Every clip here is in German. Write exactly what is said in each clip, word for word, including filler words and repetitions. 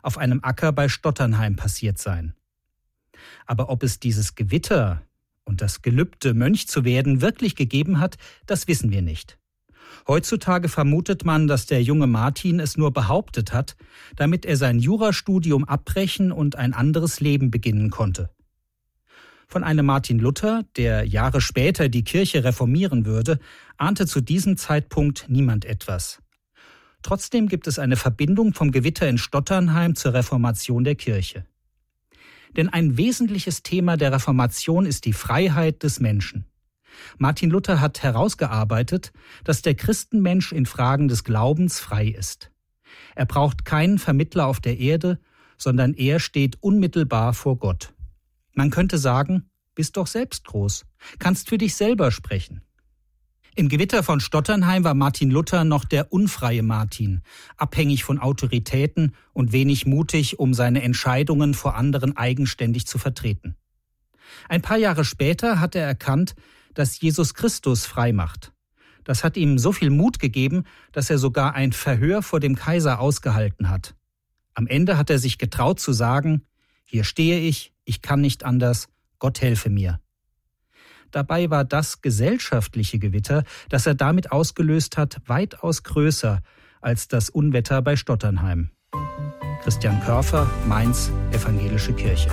auf einem Acker bei Stotternheim passiert sein. Aber ob es dieses Gewitter und das Gelübde, Mönch zu werden, wirklich gegeben hat, das wissen wir nicht. Heutzutage vermutet man, dass der junge Martin es nur behauptet hat, damit er sein Jurastudium abbrechen und ein anderes Leben beginnen konnte. Von einem Martin Luther, der Jahre später die Kirche reformieren würde, ahnte zu diesem Zeitpunkt niemand etwas. Trotzdem gibt es eine Verbindung vom Gewitter in Stotternheim zur Reformation der Kirche. Denn ein wesentliches Thema der Reformation ist die Freiheit des Menschen. Martin Luther hat herausgearbeitet, dass der Christenmensch in Fragen des Glaubens frei ist. Er braucht keinen Vermittler auf der Erde, sondern er steht unmittelbar vor Gott. Man könnte sagen, bist doch selbst groß, kannst für dich selber sprechen. Im Gewitter von Stotternheim war Martin Luther noch der unfreie Martin, abhängig von Autoritäten und wenig mutig, um seine Entscheidungen vor anderen eigenständig zu vertreten. Ein paar Jahre später hat er erkannt, dass Jesus Christus frei macht. Das hat ihm so viel Mut gegeben, dass er sogar ein Verhör vor dem Kaiser ausgehalten hat. Am Ende hat er sich getraut zu sagen, hier stehe ich, ich kann nicht anders, Gott helfe mir. Dabei war das gesellschaftliche Gewitter, das er damit ausgelöst hat, weitaus größer als das Unwetter bei Stotternheim. Christian Körfer, Mainz, Evangelische Kirche.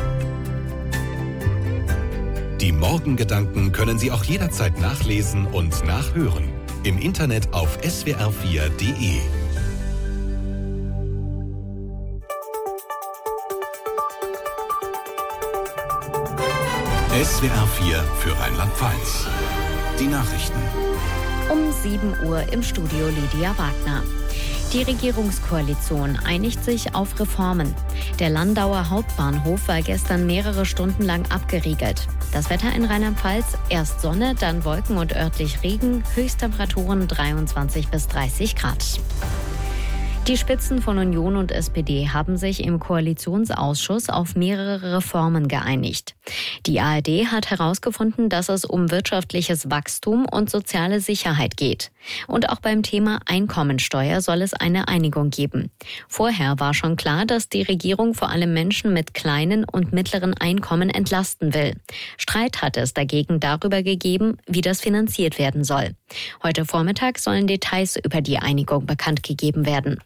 Die Morgengedanken können Sie auch jederzeit nachlesen und nachhören. Im Internet auf s w r vier punkt d e. S W R vier für Rheinland-Pfalz. Die Nachrichten. Um sieben Uhr im Studio Lydia Wagner. Die Regierungskoalition einigt sich auf Reformen. Der Landauer Hauptbahnhof war gestern mehrere Stunden lang abgeriegelt. Das Wetter in Rheinland-Pfalz: erst Sonne, dann Wolken und örtlich Regen, Höchsttemperaturen dreiundzwanzig bis dreißig Grad. Die Spitzen von Union und S P D haben sich im Koalitionsausschuss auf mehrere Reformen geeinigt. Die A R D hat herausgefunden, dass es um wirtschaftliches Wachstum und soziale Sicherheit geht. Und auch beim Thema Einkommensteuer soll es eine Einigung geben. Vorher war schon klar, dass die Regierung vor allem Menschen mit kleinen und mittleren Einkommen entlasten will. Streit hat es dagegen darüber gegeben, wie das finanziert werden soll. Heute Vormittag sollen Details über die Einigung bekannt gegeben werden.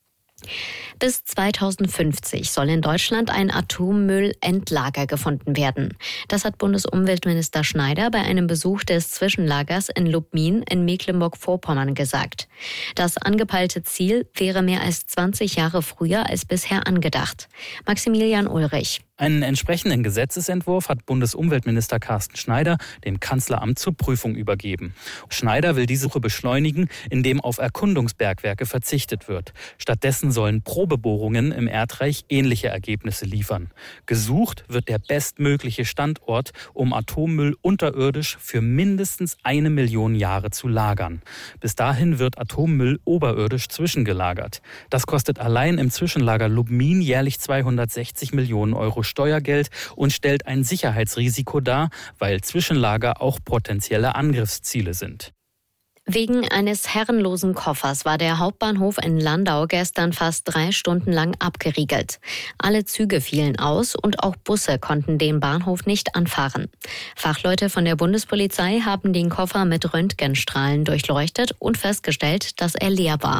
Bis zweitausendfünfzig soll in Deutschland ein Atommüllendlager gefunden werden. Das hat Bundesumweltminister Schneider bei einem Besuch des Zwischenlagers in Lubmin in Mecklenburg-Vorpommern gesagt. Das angepeilte Ziel wäre mehr als zwanzig Jahre früher als bisher angedacht. Maximilian Ulrich. Einen entsprechenden Gesetzesentwurf hat Bundesumweltminister Carsten Schneider dem Kanzleramt zur Prüfung übergeben. Schneider will diese Suche beschleunigen, indem auf Erkundungsbergwerke verzichtet wird. Stattdessen sollen Probebohrungen im Erdreich ähnliche Ergebnisse liefern. Gesucht wird der bestmögliche Standort, um Atommüll unterirdisch für mindestens eine Million Jahre zu lagern. Bis dahin wird Atommüll oberirdisch zwischengelagert. Das kostet allein im Zwischenlager Lubmin jährlich zweihundertsechzig Millionen Euro Steuergeld und stellt ein Sicherheitsrisiko dar, weil Zwischenlager auch potenzielle Angriffsziele sind. Wegen eines herrenlosen Koffers war der Hauptbahnhof in Landau gestern fast drei Stunden lang abgeriegelt. Alle Züge fielen aus und auch Busse konnten den Bahnhof nicht anfahren. Fachleute von der Bundespolizei haben den Koffer mit Röntgenstrahlen durchleuchtet und festgestellt, dass er leer war.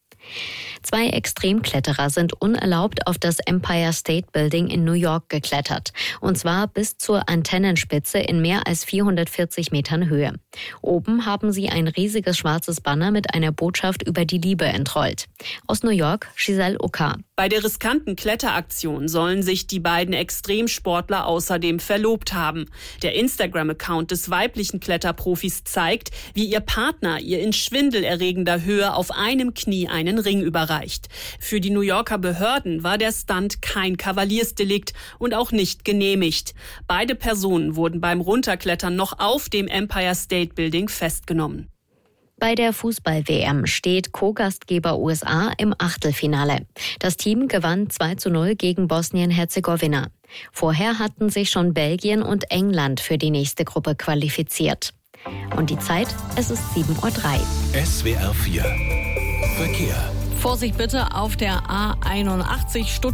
Zwei Extremkletterer sind unerlaubt auf das Empire State Building in New York geklettert. Und zwar bis zur Antennenspitze in mehr als vierhundertvierzig Metern Höhe. Oben haben sie ein riesiges schwarzes Banner mit einer Botschaft über die Liebe entrollt. Aus New York, Giselle Oka. Bei der riskanten Kletteraktion sollen sich die beiden Extremsportler außerdem verlobt haben. Der Instagram-Account des weiblichen Kletterprofis zeigt, wie ihr Partner ihr in schwindelerregender Höhe auf einem Knie einen Ring überreicht. Für die New Yorker Behörden war der Stunt kein Kavaliersdelikt und auch nicht genehmigt. Beide Personen wurden beim Runterklettern noch auf dem Empire State Building festgenommen. Bei der Fußball-W M steht Co-Gastgeber U S A im Achtelfinale. Das Team gewann zwei zu null gegen Bosnien-Herzegowina. Vorher hatten sich schon Belgien und England für die nächste Gruppe qualifiziert. Und die Zeit, es ist sieben Uhr drei. S W R vier Verkehr. Vorsicht bitte auf der A einundachtzig Stuttgart.